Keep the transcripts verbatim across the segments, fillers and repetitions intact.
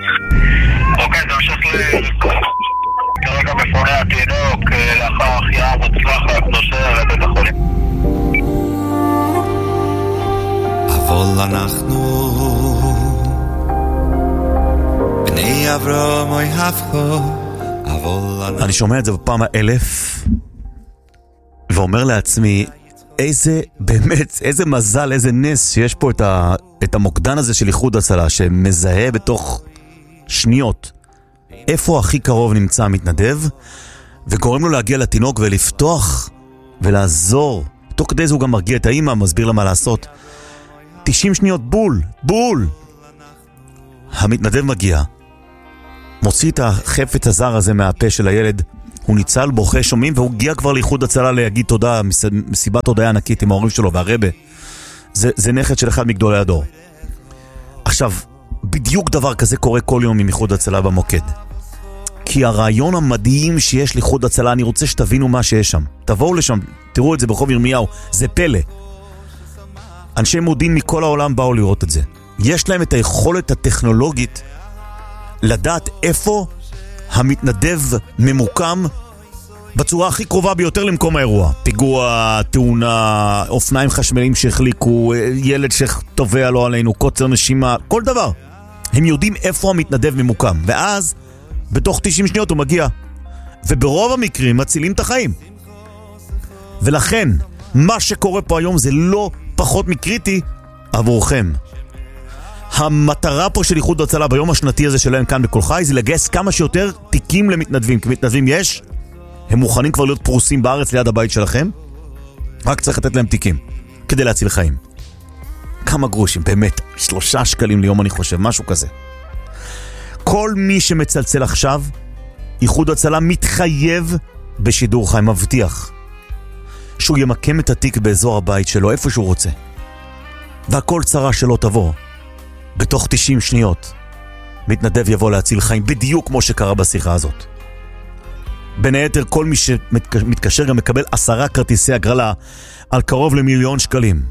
אוקיי, זה המשך כרגע בפוני התינוק, לאחר החייאה מוצלחת, נוסע לבית החולים. אבל אנחנו בני אברהם אוי הפכו. אני שומע את זה בפעם האלף ואומר לעצמי, איזה, באמת, איזה מזל, איזה נס שיש פה את, ה, את המוקדן הזה של איחוד הצלה, שמזהה בתוך שניות איפה הכי קרוב נמצא המתנדב, וגורם לו להגיע לתינוק ולפתוח ולעזור. תוך כדי זה הוא גם מרגיע את האמא, מסביר לה מה לעשות. תשעים שניות בול, בול. המתנדב מגיע, מוציא את החפץ הזר הזה מהפה של הילד, הוא ניצל, בוכה, שומעים, והוא הגיע כבר לאיחוד הצלה להגיד תודה, מסיבת תודה ענקית עם ההורים שלו והרבא. זה, זה נכד של אחד מגדולי הדור. עכשיו, בדיוק דבר כזה קורה כל יום עם איחוד הצלה במוקד. כי הרעיון המדהים שיש לאיחוד הצלה, אני רוצה שתבינו מה שיש שם. תבואו לשם, תראו את זה ברחוב ירמיהו, זה פלא. אנשי מודיעין מכל העולם באו לראות את זה. יש להם את היכולת הטכנולוגית לדעת איפה המתנדב ממוקם בצורה הכי קרובה ביותר למקום האירוע. פיגוע, תאונה, אופניים חשמליים שהחליקו, ילד שטובע לו עלינו, קוצר נשימה, כל דבר. הם יודעים איפה המתנדב ממוקם, ואז בתוך תשעים שניות הוא מגיע. וברוב המקרים מצילים את החיים. ולכן, מה שקורה פה היום זה לא פחות מקריטי עבורכם. המטרה פה של איחוד הצלה ביום השנתי הזה שלהם כאן בכל חי זה לגייס כמה שיותר תיקים למתנדבים, כי מתנדבים יש, הם מוכנים כבר להיות פרוסים בארץ ליד הבית שלכם, רק צריך לתת להם תיקים כדי להציל חיים. כמה גרושים, באמת, שלושה שקלים ליום אני חושב, משהו כזה. כל מי שמצלצל עכשיו, איחוד הצלה מתחייב בשידור חי, מבטיח שהוא ימקם את התיק באזור הבית שלו, איפה שהוא רוצה. והכל צרה שלא תבוא. בתוך תשעים שניות מתנדב יבוא להציל חיים, בדיוק כמו שקרה בשיחה הזאת. בין היתר כל מי שמתקשר גם מקבל עשרה כרטיסי הגרלה על קרוב למיליון שקלים.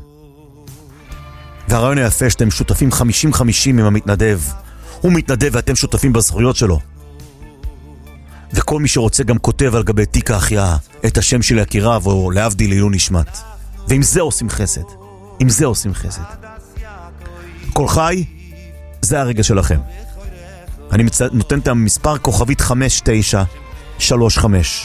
והרעיון היפה שאתם שותפים חמישים חמישים עם המתנדב, הוא מתנדב ואתם שותפים בזכויות שלו. וכל מי שרוצה גם כותב על גבי תיק ההחייאה את השם של יקיריו או להבדיל לעילוי נשמת. ועם זה עושים חסד, עם זה עושים חסד. כל חי, זה הרגע שלכם. אני מצ... נותן את המספר כוכבית חמש תשע שלוש חמש.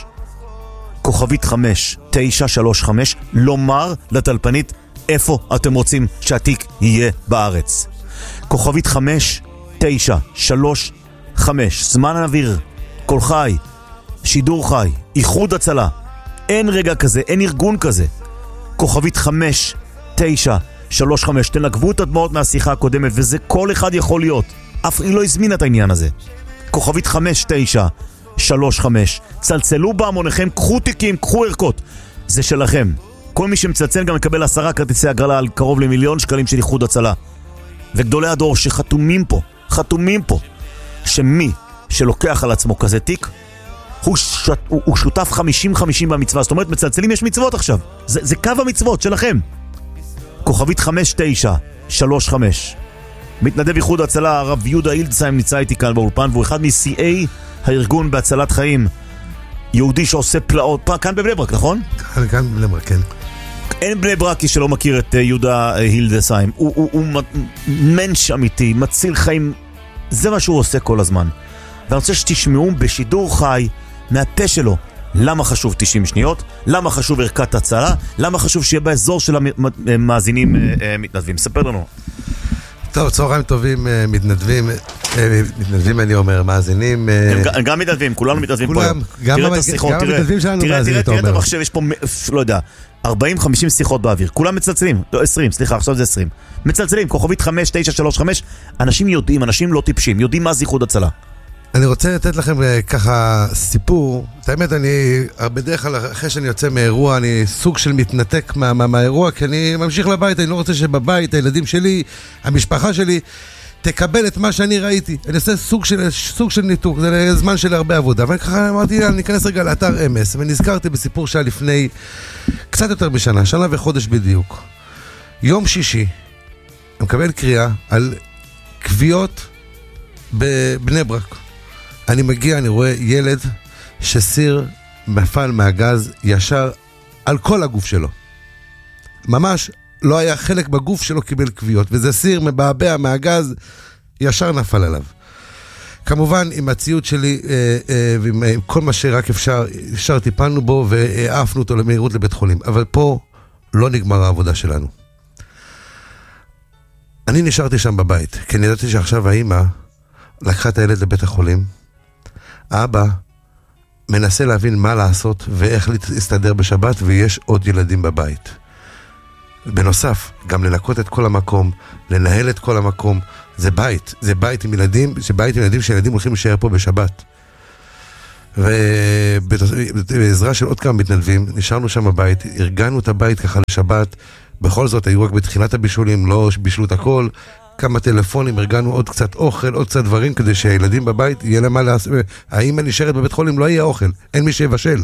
כוכבית חמש תשע שלוש חמש, לומר לטלפנית איפה אתם רוצים שהתיק יהיה בארץ. כוכבית חמש תשע שלוש חמש, זמן אוויר, כל חי, שידור חי, איחוד הצלה. אין רגע כזה, אין ארגון כזה. כוכבית חמש תשע שלוש חמש, תנגבו את הדמעות מהשיחה הקודמת, וזה כל אחד יכול להיות. אף היא לא הזמינה את העניין הזה. כוכבית חמש תשע שלוש חמש, צלצלו בהמוניכם, קחו תיקים, קחו ערכות. זה שלכם. כל מי שמצלצל גם מקבל עשרה כרטיסי הגרלה על קרוב למיליון שקלים של איחוד הצלה. וגדולי הדור שחתומים פה, חתומים פה, שמי שלוקח על עצמו כזה תיק, הוא, ש... הוא, הוא שותף חמישים חמישים במצווה. זאת אומרת, מצלצלים יש מצוות עכשיו. זה, זה קו המצוות שלכם. כוכבית חמש תשע שלוש חמש. מתנדב איחוד הצלה, הרב יהודה הילדסהיים נמצא איתי כאן באולפן, והוא אחד מ-סי איי הארגון בהצלת חיים. יהודי שעושה פלאות, כאן בבני ברק, נכון? כאן, כאן בבני ברק, כן. אין בני ברקי שלא מכיר את יהודה הילדסהיים. הוא, הוא, הוא מנש אמיתי, מציל חיים. זה מה שהוא עושה כל הזמן. ואני רוצה שתשמעו בשידור חי מהפה שלו למה חשוב תשעים שניות, למה חשוב ערכת הצלה, למה חשוב שיהיה באזור של המאזינים מתנדבים. ספר לנו. טוב, צהריים טובים, מתנדבים, מתנדבים אני אומר, מאזינים. הם גם מתנדבים, כולנו מתנדבים פה. תראה את השיחות, תראה את המחשב, יש פה, לא יודע, ארבעים חמישים שיחות באוויר, כולם מצלצלים, לא עשרים, סליחה, עכשיו זה עשרים. מצלצלים, כוכבית חמש תשע שלוש חמש, אנשים יודעים, אנשים לא טיפשים, יודעים מה זה איחוד הצלה. אני רוצה לתת לכם ככה סיפור. את האמת, אני בדרך כלל אחרי שאני יוצא מאירוע, אני סוג של מתנתק מה, מה, מהאירוע, כי אני ממשיך לבית, אני לא רוצה שבבית, הילדים שלי, המשפחה שלי, תקבל את מה שאני ראיתי. אני עושה סוג של, סוג של ניתוק, זה זמן של הרבה עבודה. ואני ככה אמרתי, אני אכנס רגע לאתר אם אס, ונזכרתי בסיפור שהיה לפני קצת יותר בשנה, שנה וחודש בדיוק. יום שישי, אני מקבל קריאה על קביעות בבני ברק. אני מגיע, אני רואה ילד שסיר נפל מהגז ישר על כל הגוף שלו. ממש לא היה חלק בגוף שלו קיבל כוויות, וזה סיר מבעבע מהגז, ישר נפל עליו. כמובן, עם הציוד שלי, אה, אה, ועם אה, כל מה שרק אפשר, אפשר טיפלנו בו, והעפנו אותו למהירות לבית חולים. אבל פה לא נגמר העבודה שלנו. אני נשארתי שם בבית, כי אני ידעתי שעכשיו האמא לקחה את הילד לבית החולים. האבא מנסה להבין מה לעשות ואיך להסתדר בשבת, ויש עוד ילדים בבית. בנוסף, גם לנקות את כל המקום, לנהל את כל המקום. זה בית, זה בית עם ילדים, זה בית עם ילדים שילדים הולכים להישאר פה בשבת. ובעזרה של עוד כמה מתנדבים, נשארנו שם בבית, ארגנו את הבית ככה לשבת, בכל זאת היו רק בתחילת הבישולים, לא בישלו את הכל, כמה טלפונים, ארגנו עוד קצת אוכל, עוד קצת דברים, כדי שהילדים בבית יהיה להם מה לעשות. האמא נשארת בבית חולים, לא יהיה אוכל, אין מי שיבשל.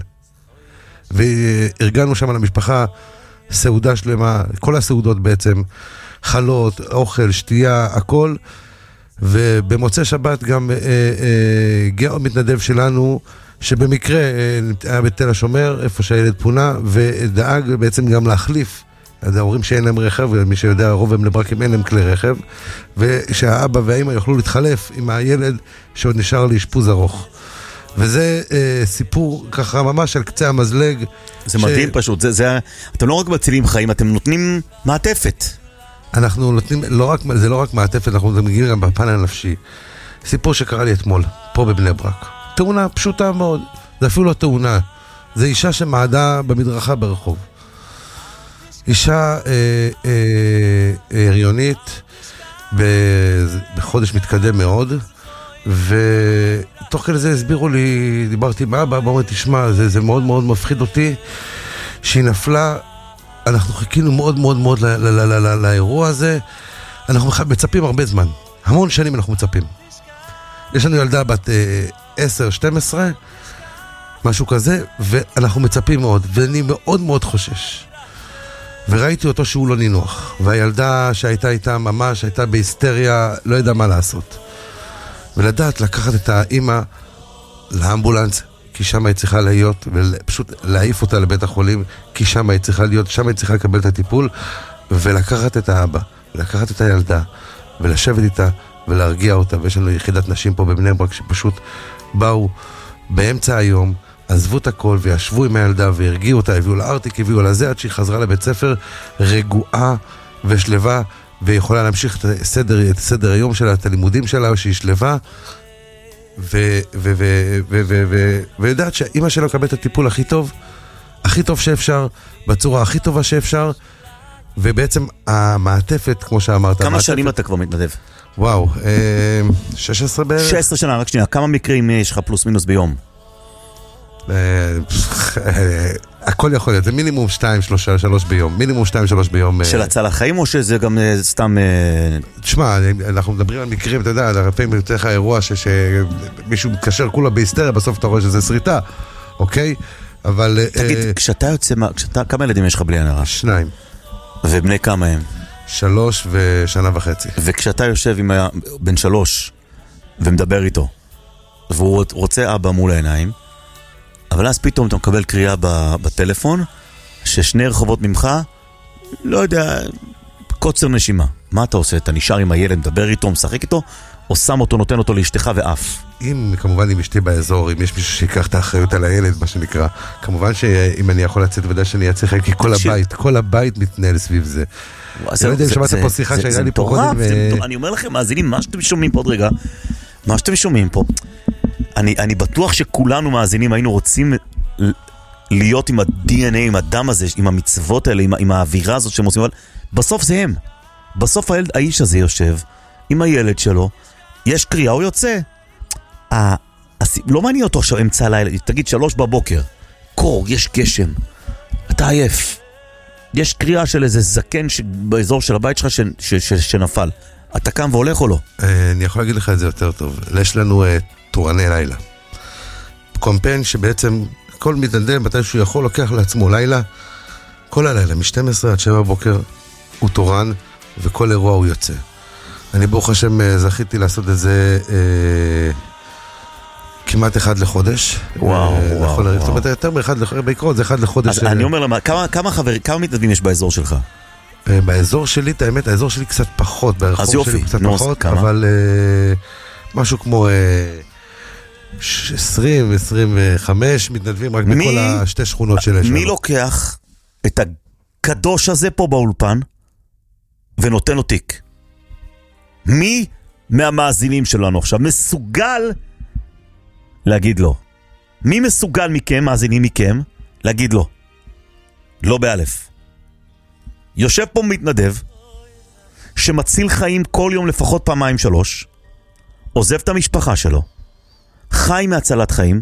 וארגנו שם למשפחה סעודה שלמה, כל הסעודות בעצם, חלות, אוכל, שתייה, הכל. ובמוצאי שבת גם אה, אה, הגיע עוד מתנדב שלנו, שבמקרה אה, היה בתל השומר, איפה שהילד פונה, ודאג בעצם גם להחליף. ההורים שאין להם רכב, ומי שיודע, הרוב הם לברקים, אין להם כלי רכב, ושהאבא והאמא יוכלו להתחלף עם הילד שעוד נשאר לאשפוז ארוך. וזה אה, סיפור ככה ממש על קצה המזלג. זה ש... מדהים פשוט, זה, זה, אתם לא רק מצילים חיים, אתם נותנים מעטפת. אנחנו נותנים, לא רק, זה לא רק מעטפת, אנחנו מגיעים גם בפן הנפשי. סיפור שקרה לי אתמול, פה בבני ברק. תאונה פשוטה מאוד, זה אפילו לא תאונה, זה אישה שמעדה במדרכה ברחוב. אישה אה, אה, הריונית, בחודש מתקדם מאוד, ותוך כדי זה הסבירו לי, דיברתי עם אבא, אמרו, תשמע, זה, זה מאוד מאוד מפחיד אותי, שהיא נפלה, אנחנו חיכינו מאוד מאוד מאוד ל- ל- ל- ל- ל- לאירוע הזה, אנחנו מצפים הרבה זמן, המון שנים אנחנו מצפים. יש לנו ילדה בת עשר שתים עשרה, משהו כזה, ואנחנו מצפים מאוד, ואני מאוד מאוד חושש. וראיתי אותו שהוא לא נינוח, והילדה שהייתה איתה ממש, הייתה בהיסטריה, לא ידע מה לעשות. ולדעת לקחת את האמא לאמבולנס, כי שם היא צריכה להיות, ופשוט להעיף אותה לבית החולים, כי שם היא צריכה להיות, שם היא צריכה לקבל את הטיפול, ולקחת את האבא, ולקחת את הילדה, ולשבת איתה, ולהרגיע אותה. ויש לנו יחידת נשים פה בבני ברק, שפשוט באו באמצע היום, עזבו את הכל וישבו עם הילדה והרגיעו אותה, הביאו לארטיק, הביאו לזה, עד שהיא חזרה לבית ספר רגועה ושלווה, ויכולה להמשיך את הסדר, את הסדר היום שלה, את הלימודים שלה, שהיא שלווה, ויודעת שהאמא שלה מקבלת את הטיפול הכי טוב, הכי טוב שאפשר, בצורה הכי טובה שאפשר, ובעצם המעטפת, כמו שאמרת... כמה שנים אתה כבר מתנדב? וואו, שש עשרה בערך? שש עשרה שנה, רק שנייה, כמה מקרים יש לך פלוס מינוס ביום? הכל יכול להיות, זה מינימום שתיים, שלושה, שלוש ביום, מינימום שתיים, שלוש ביום. של הצל החיים או שזה גם סתם... תשמע, אנחנו מדברים על מקרים, אתה יודע, לפעמים יוצא לך אירוע שמישהו מתקשר כולה בהיסטריה, בסוף אתה רואה שזה שריטה, אוקיי? אבל... תגיד, כשאתה יוצא, כמה ילדים יש לך בלי הנערה? שניים. ובני כמה הם? שלוש ושנה וחצי. וכשאתה יושב עם בן שלוש ומדבר איתו, והוא רוצה אבא מול העיניים, אבל אז פתאום אתה מקבל קריאה בטלפון, ששני רחובות ממך, לא יודע, קוצר נשימה. מה אתה עושה? אתה נשאר עם הילד, מדבר איתו, משחק איתו, או שם אותו, נותן אותו לאשתך ואף? אם, כמובן, אם אשתי באזור, אם יש מישהו שיקח את האחריות על הילד, מה שנקרא, כמובן שאם אני יכול לצאת ודאי שאני אצליח, כי כל הבית, כל הבית מתנהל סביב זה. אני לא יודע אם שמעת פה שיחה שהייתה לי פה קודם. אני אומר לכם, מאזינים, מה שאתם שומעים פה עוד רגע, מה שאתם שומעים פה, אני, אני בטוח שכולנו מאזינים היינו רוצים להיות עם ה-די אן איי, עם הדם הזה, עם המצוות האלה, עם, עם האווירה הזאת שהם עושים, אבל בסוף זה הם. בסוף הילד, האיש הזה יושב עם הילד שלו, יש קריאה, הוא יוצא. ה, הס, לא מעניין אותו עכשיו אמצע הלילה, תגיד שלוש בבוקר, קור, יש גשם, אתה עייף. יש קריאה של איזה זקן באזור של הבית שלך ש, ש, ש, שנפל. אתה קם והולך או לא? אני יכול להגיד לך את זה יותר טוב. יש לנו תורני לילה. קומפיין שבעצם כל מתנדב, מתי שהוא יכול, לוקח לעצמו לילה. כל הלילה, מ-שתים עשרה עד שבע בבוקר, הוא תורן, וכל אירוע הוא יוצא. אני ברוך השם זכיתי לעשות את זה אה, כמעט אחד לחודש. וואו, אה, וואו, יכול, וואו. זאת אומרת, יותר מאחד לחודש, בעיקרון זה אחד לחודש. אז אני אומר למה, כמה, כמה חבר, כמה מתנדבים יש באזור שלך? אה, באזור שלי, את האמת, האזור שלי קצת פחות, ברחוב אז יופי, שלי קצת נו, פחות, כמה? אבל אה, משהו כמו אה, עשרים, עשרים וחמש מתנדבים רק מי- בכל השתי שכונות שיש לנו. מי לוקח את הקדוש הזה פה באולפן ונותן לו תיק? מי מהמאזינים שלנו עכשיו מסוגל להגיד לו? מי מסוגל מכם, מאזינים מכם, להגיד לו? לא באלף. יושב פה מתנדב שמציל חיים כל יום לפחות פעמיים שלוש, עוזב את המשפחה שלו, חי מהצלת חיים,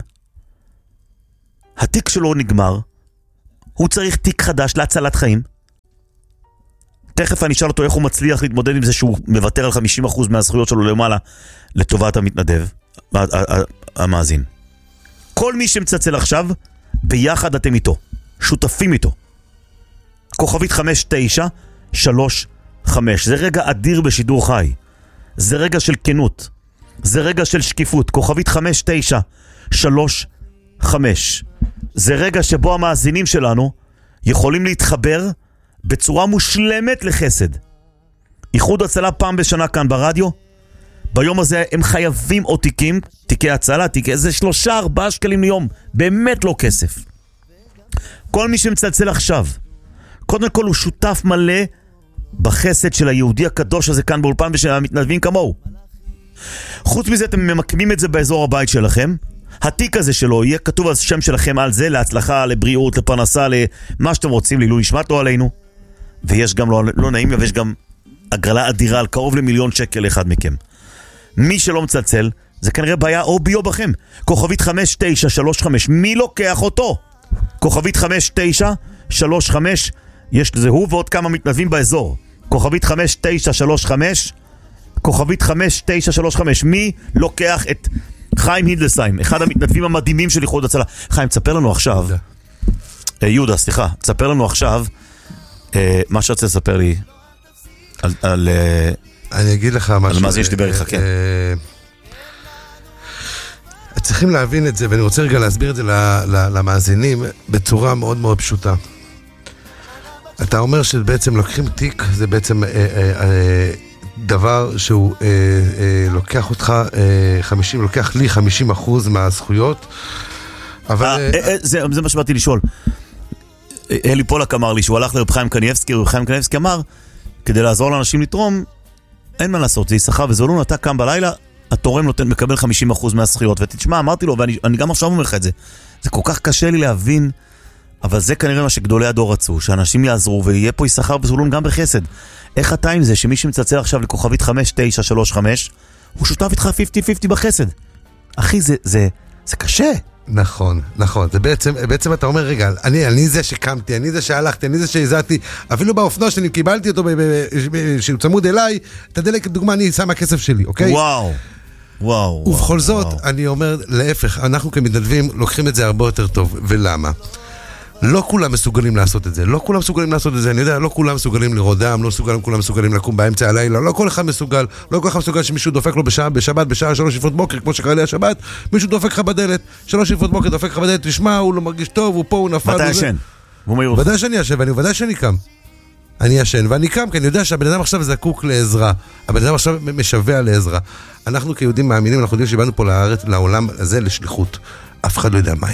התיק שלו נגמר, הוא צריך תיק חדש להצלת חיים. תכף אני אשאל אותו איך הוא מצליח להתמודד עם זה שהוא מוותר על חמישים אחוז מהזכויות שלו למעלה לטובת המתנדב, המאזין. כל מי שמצצל עכשיו, ביחד אתם איתו, שותפים איתו. כוכבית חמש תשע שלוש חמש, זה רגע אדיר בשידור חי, זה רגע של כנות, זה רגע של שקיפות. כוכבית חמש תשע שלוש חמש, זה רגע שבו המאזינים שלנו יכולים להתחבר בצורה מושלמת לחסד. איחוד הצלה פעם בשנה כאן ברדיו, ביום הזה הם חייבים עוד תיקים, תיקי הצלה, תיקי, זה שלושה ארבעה שקלים ליום, באמת לא כסף. כל מי שמצלצל עכשיו, קודם כל הוא שותף מלא בחסד של היהודי הקדוש הזה כאן באולפן ושל המתנדבים כמוהו. חוץ מזה אתם ממקמים את זה באזור הבית שלכם, התיק הזה שלו יהיה כתוב על שם שלכם על זה, להצלחה, לבריאות, לפרנסה, למה שאתם רוצים, לעילוי נשמת לו עלינו. ויש גם, לא, לא נעים, ויש גם הגרלה אדירה על קרוב למיליון שקל אחד מכם. מי שלא מצלצל, זה כנראה בעיה או בי או בכם. כוכבית חמש תשע שלוש חמש, מי לוקח אותו? כוכבית חמש תשע שלוש חמש, יש לזה הוא ועוד כמה מתנדבים באזור. כוכבית חמש תשע שלוש חמש, כוכבית חמש תשע שלוש חמש, מי לוקח את חיים הידלסיים, אחד המתנדבים המדהימים של איחוד הצלה? חיים, תספר לנו עכשיו, אה, יהודה, סליחה, תספר לנו עכשיו אה, מה שרצה לספר לי על, על, אה, אני אגיד לך משהו. על מאזין שדיבר איתך, כן. צריכים להבין את זה, ואני רוצה רגע להסביר את זה למאזינים בצורה מאוד מאוד פשוטה. אתה אומר שבעצם לוקחים תיק, זה בעצם דבר שהוא לוקח אותך חמישים, לוקח לי חמישים אחוז מהזכויות, אבל... זה מה שבאתי לשאול. אלי פולק אמר לי שהוא הלך לרב חיים קניבסקי, רב חיים קניבסקי אמר, כדי לעזור לאנשים לתרום, אין מה לעשות, זה ישכה וזולון, אתה קם בלילה, התורם נותן, מקבל חמישים אחוז מהזכויות, ותשמע, אמרתי לו, ואני אני גם עכשיו אומר לך את זה, זה כל כך קשה לי להבין, אבל זה כנראה מה שגדולי הדור רצו, שאנשים יעזרו, ויהיה פה ישכה וזולון גם בחסד. איך אתה עם זה, שמי שמצלצל עכשיו לכוכבית חמש תשע שלוש חמש, הוא שותף איתך חמישים חמישים בחסד? אחי, זה, זה, זה קשה. נכון, נכון, זה בעצם, בעצם אתה אומר, רגע, אני, אני זה שקמתי, אני זה שהלכתי, אני זה שהזעתי, אפילו באופנוע שאני קיבלתי אותו, שהוא צמוד אליי, את הדלק, דוגמה, אני שם הכסף שלי, אוקיי? וואו, וואו. ובכל וואו, זאת, וואו. אני אומר, להפך, אנחנו כמתנדבים לוקחים את זה הרבה יותר טוב, ולמה? לא כולם מסוגלים לעשות את זה, לא כולם מסוגלים לעשות את זה, אני יודע, לא כולם מסוגלים לראות דם, לא מסוגלים, כולם מסוגלים לקום באמצע הלילה, לא כל אחד מסוגל, לא כל אחד מסוגל שמישהו דופק לו בשעה, בשבת, בשעה שלוש לפנות בוקר, כמו שקרה לי השבת, מישהו דופק לך בדלת, שלוש לפנות בוקר דופק לך בדלת, תשמע, הוא לא מרגיש טוב, הוא פה, הוא נפל. מתי ישן? ודאי שאני ישן, ואני ודאי שאני קם. אני ישן, ואני קם, כי אני יודע שהבן אדם עכשיו זקוק לעזרה, הבן אדם עכשיו משווה לעזרה. אנחנו כיהודים מאמינים, אנחנו יודעים שבאנו פה לארץ, לעולם הזה לשליחות. אף אחד לא יודע מה היא.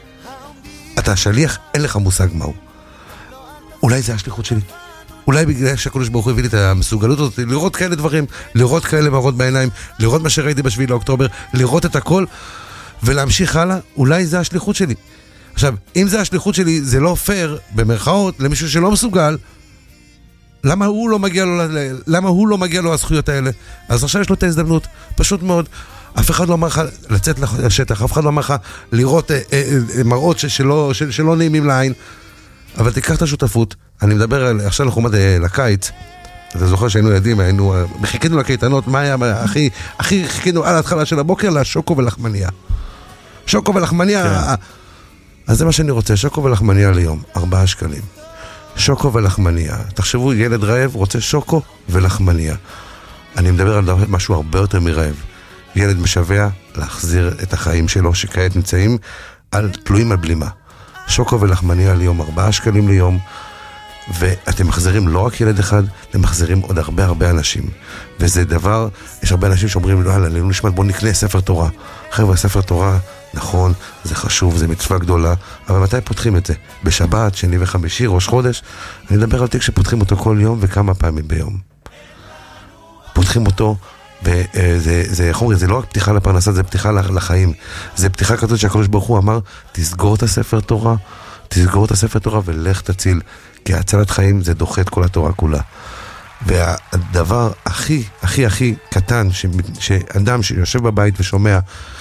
אתה שליח, אין לך מושג מהו. אולי זה השליחות שלי. אולי בגלל שהקדוש ברוך הוא הביא לי את המסוגלות הזאת, לראות כאלה דברים, לראות כאלה מראות בעיניים, לראות מה שראיתי בשביעי לאוקטובר, לראות את הכל, ולהמשיך הלאה, אולי זה השליחות שלי. עכשיו, אם זה השליחות שלי, זה לא פייר, במרכאות, למישהו שלא מסוגל, למה הוא לא מגיע לו, למה הוא לא מגיע לו הזכויות האלה? אז עכשיו יש לו את ההזדמנות, פשוט מאוד. אף אחד לא אמר לך לצאת לשטח, אף אחד לא אמר לך לראות אה, אה, אה, מראות ש- שלא, ש- שלא נעימים לעין, אבל תיקח את השותפות. אני מדבר על, עכשיו אנחנו עומד אה, לקיץ, אתה זוכר שהיינו ילדים, היינו, אה, חיכינו לקייטנות, מה היה, הכי, הכי חיכינו על ההתחלה של הבוקר, לשוקו ולחמניה. שוקו ולחמניה, כן. אה, אז זה מה שאני רוצה, שוקו ולחמניה ליום, ארבעה שקלים. שוקו ולחמניה, תחשבו, ילד רעב רוצה שוקו ולחמניה. אני מדבר על משהו הרבה יותר מרעב. ילד משווה להחזיר את החיים שלו, שכעת נמצאים על, תלויים על בלימה. שוקו ולחמניה ליום, ארבעה שקלים ליום, ואתם מחזירים לא רק ילד אחד, אתם מחזירים עוד הרבה הרבה אנשים. וזה דבר, יש הרבה אנשים שאומרים, לא, לא נשמע, בוא נקנה ספר תורה. חבר'ה, ספר תורה, נכון, זה חשוב, זה מצווה גדולה, אבל מתי פותחים את זה? בשבת, שני וחמישי, ראש חודש? אני מדבר על תיק שפותחים אותו כל יום וכמה פעמים ביום. פותחים אותו, וזה, זה, חומרי, זה לא רק פתיחה לפרנסה, זה פתיחה לחיים. זה פתיחה כזאת שהקדוש ברוך הוא אמר, תסגור את הספר תורה, תסגור את הספר תורה ולך תציל. כי הצלת חיים זה דוחה את כל התורה כולה. והדבר הכי, הכי, הכי קטן, שאדם שיושב בבית ושומע,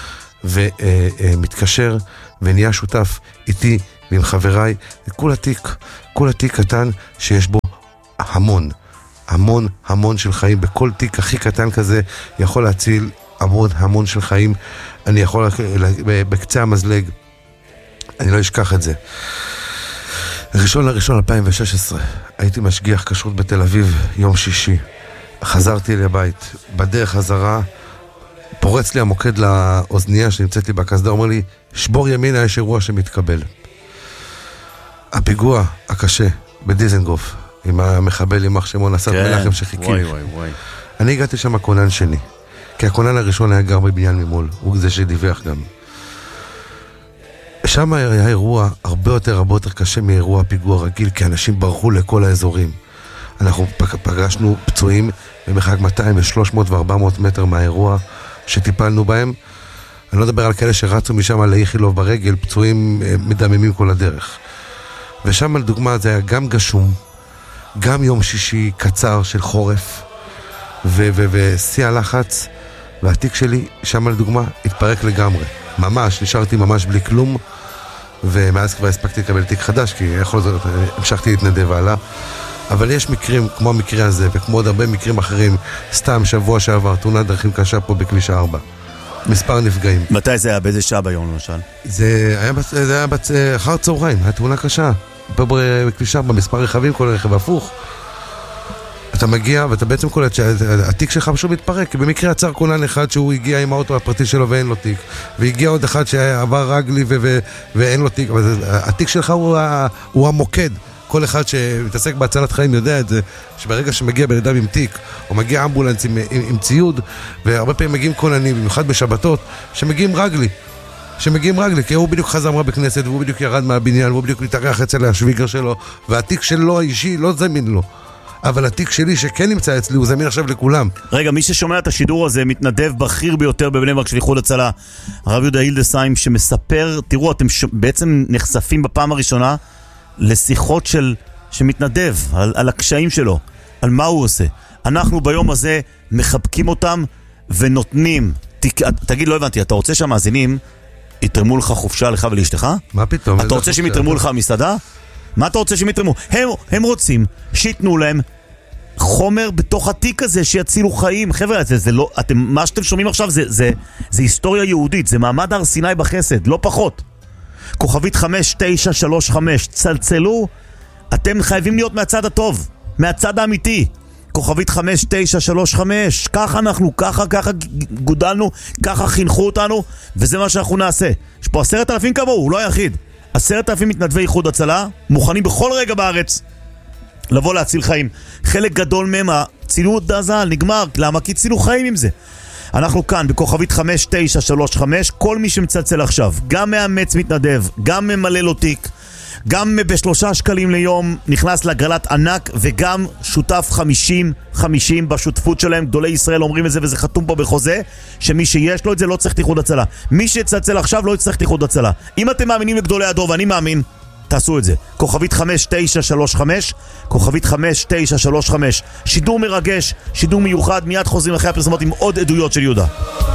ומתקשר ונהיה שותף איתי ועם חבריי, זה כולה תיק, כולה תיק קטן שיש בו המון, המון, המון של חיים. בכל תיק הכי קטן כזה יכול להציל המון, המון של חיים. אני יכול, בקצה המזלג, אני לא אשכח את זה. ראשון לראשון אלפיים ושש עשרה, הייתי משגיח כשרות בתל אביב, יום שישי. חזרתי לבית, בדרך חזרה, פורץ לי המוקד לאוזנייה שנמצאת לי בקסדה, אומר לי, שבור ימינה, יש אירוע שמתקבל. הפיגוע הקשה בדיזנגוף, עם המחבל עם מחשמון אסד מנחם שחיכים. וואי וואי וואי. אני הגעתי שם הכונן שני, כי הכונן הראשון היה גר בבניין ממול, הוא זה שדיווח גם. שם היה אירוע הרבה יותר הרבה יותר קשה מאירוע פיגוע רגיל, כי אנשים ברחו לכל האזורים. אנחנו פגשנו פצועים במרחק מאתיים ושלוש מאות וארבע מאות מטר מהאירוע שטיפלנו בהם. אני לא מדבר על כאלה שרצו משם לאיכילוב ברגל, פצועים מדממים כל הדרך. ושם לדוגמה זה היה גם גשום, גם יום שישי קצר של חורף, ושיא הלחץ, והתיק שלי שם לדוגמה התפרק לגמרי. ממש, נשארתי ממש בלי כלום, ומאז כבר הספקתי לקבל תיק חדש, כי יכול זאת, המשכתי להתנדב הלאה. אבל יש מקרים כמו המקרה הזה, וכמו עוד הרבה מקרים אחרים, סתם שבוע שעבר, תאונת דרכים קשה פה בכביש ארבע. מספר נפגעים. מתי זה היה? באיזה שעה ביום למשל? זה היה, זה היה בצ... אחר צהריים, היה תאונה קשה. פה בכביש ארבע, מספר רכבים, כל רכב הפוך. אתה מגיע ואתה בעצם קולט שהתיק שלך פשוט מתפרק, כי במקרה עצר כונן אחד שהוא הגיע עם האוטו הפרטי שלו ואין לו תיק, והגיע עוד אחד שעבר רגלי ו- ו- ואין לו תיק, אבל התיק שלך הוא, ה- הוא המוקד. כל אחד שמתעסק בהצלת חיים יודע את זה, שברגע שמגיע בן אדם עם תיק, או מגיע אמבולנס עם, עם, עם ציוד, והרבה פעמים מגיעים כוננים, במיוחד בשבתות, שמגיעים רגלי, שמגיעים רגלי, כי הוא בדיוק חזמרה בכנסת, והוא בדיוק ירד מהבניין, והוא בדיוק מתארח אצל השוויגר שלו, והתיק שלו האישי לא זמין לו. אבל התיק שלי שכן נמצא אצלי, הוא זמין עכשיו לכולם. רגע, מי ששומע את השידור הזה, מתנדב בכיר ביותר בבני ברק של איחוד הצלה, הרב יהודה הילדסהיים, שמספר, תראו, אתם ש... בעצם נחשפים בפעם הראשונה לשיחות של שמתנדב, על, על הקשיים שלו, על מה הוא עושה. אנחנו ביום הזה מחבקים אותם ונותנים. תק... תגיד, לא הבנתי, אתה רוצה שהמאזינים יתרמו לך חופשה לך ולאשתך? מה פתאום? אתה רוצה שהם יתרמו לך מסעדה? מה אתה רוצה שהם יתרמו? הם, הם רוצים שיתנו להם חומר בתוך התיק הזה שיצילו חיים. חבר'ה, זה, זה לא, אתם, מה שאתם שומעים עכשיו זה, זה, זה היסטוריה יהודית, זה מעמד הר סיני בחסד, לא פחות. כוכבית חמש תשע שלוש חמש, צלצלו, אתם חייבים להיות מהצד הטוב, מהצד האמיתי. כוכבית חמש תשע שלוש חמש, ככה אנחנו, ככה, ככה גודלנו, ככה חינכו אותנו, וזה מה שאנחנו נעשה. יש פה עשרת אלפים כמוהו, הוא לא היחיד. עשרת אלפים מתנדבי איחוד הצלה, מוכנים בכל רגע בארץ לבוא להציל חיים. חלק גדול מהם, צילו את דזל, נגמר, למה? כי צילו חיים עם זה. אנחנו כאן בכוכבית חמש תשע שלוש חמש, כל מי שמצלצל עכשיו, גם מאמץ מתנדב, גם ממלא לו תיק, גם בשלושה שקלים ליום נכנס להגרלת ענק, וגם שותף חמישים חמישים בשותפות שלהם. גדולי ישראל אומרים את זה, וזה חתום פה בחוזה, שמי שיש לו את זה לא צריך איחוד הצלה. מי שצלצל עכשיו לא יצטרך איחוד הצלה. אם אתם מאמינים לגדולי הדור, ואני מאמין, תעשו את זה. כוכבית חמש תשע שלוש חמש, כוכבית חמש תשע שלוש חמש. שידור מרגש, שידור מיוחד, מיד חוזרים אחרי הפרסומות עם עוד עדויות של יהודה.